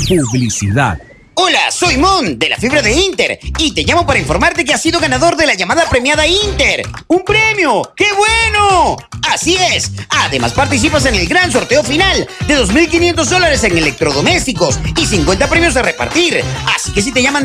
Publicidad. Hola, soy Mon, de la fibra de Inter, y te llamo para informarte que has sido ganador de la llamada premiada Inter. ¡Un premio! ¡Qué bueno! Así es. Además participas en el gran sorteo final de $2.500 en electrodomésticos y 50 premios a repartir. Así que si te llaman